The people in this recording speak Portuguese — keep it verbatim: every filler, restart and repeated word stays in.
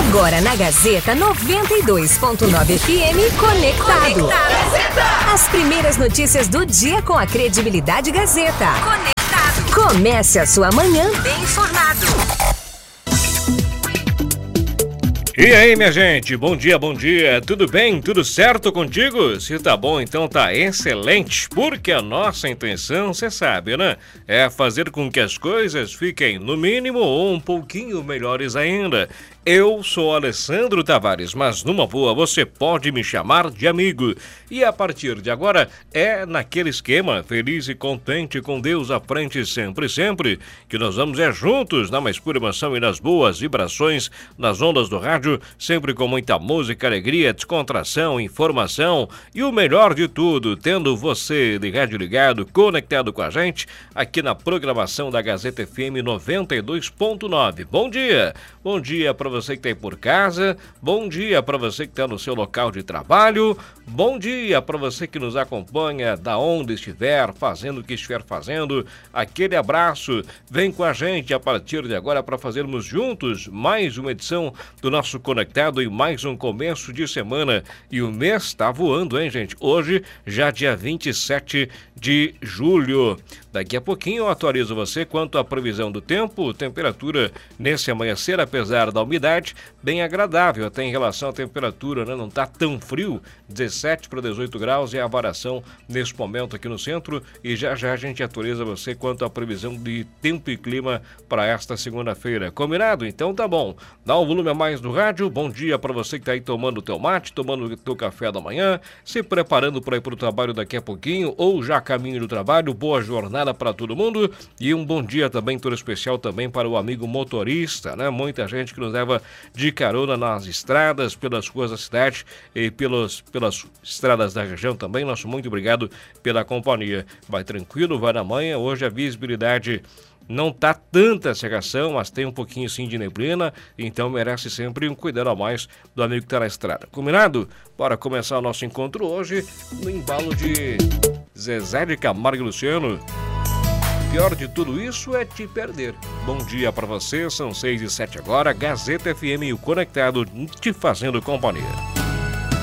Agora na Gazeta noventa e dois ponto nove F M, Conectado. Conectado. As primeiras notícias do dia com a credibilidade Gazeta. Conectado. Comece a sua manhã bem informado. E aí, minha gente, bom dia, bom dia, tudo bem? Tudo certo contigo? Se tá bom, então tá excelente, porque a nossa intenção, você sabe, né? É fazer com que as coisas fiquem, no mínimo, ou um pouquinho melhores ainda. Eu sou Alessandro Tavares, mas numa boa você pode me chamar de amigo. E a partir de agora é naquele esquema, feliz e contente com Deus à frente sempre, sempre, que nós vamos é juntos na mais pura emoção e nas boas vibrações, nas ondas do rádio, sempre com muita música, alegria, descontração, informação e o melhor de tudo, tendo você de rádio ligado, conectado com a gente, aqui na programação da Gazeta F M noventa e dois ponto nove. Bom dia! Bom dia para você que está aí por casa, bom dia para você que está no seu local de trabalho, bom dia para você que nos acompanha da onde estiver, fazendo o que estiver fazendo, aquele abraço, vem com a gente a partir de agora para fazermos juntos mais uma edição do nosso Conectado e mais um começo de semana, e o mês está voando, hein, gente? Hoje, já dia vinte e sete de julho. Daqui a pouquinho eu atualizo você quanto à previsão do tempo, temperatura nesse amanhecer, apesar da umidade, bem agradável até em relação à temperatura, né? Não está tão frio, dezessete para dezoito graus é a variação nesse momento aqui no centro, e já já a gente atualiza você quanto à previsão de tempo e clima para esta segunda-feira. Combinado? Então tá bom. Dá um volume a mais do rádio, bom dia para você que está aí tomando o teu mate, tomando o teu café da manhã, se preparando para ir para o trabalho daqui a pouquinho, ou já a caminho do trabalho, boa jornada para todo mundo, e um bom dia também todo especial também para o amigo motorista, né? Muita gente que nos leva de carona nas estradas, pelas ruas da cidade e pelos, pelas estradas da região também. Nosso muito obrigado pela companhia. Vai tranquilo, vai na manhã. Hoje a visibilidade não tá tanta cerração, mas tem um pouquinho sim de neblina, então merece sempre um cuidado a mais do amigo que tá na estrada. Combinado? Bora começar o nosso encontro hoje no embalo de Zezé de Camargo e Luciano. Pior de tudo isso é te perder. Bom dia pra você, são seis e sete agora, Gazeta F M e o Conectado te fazendo companhia.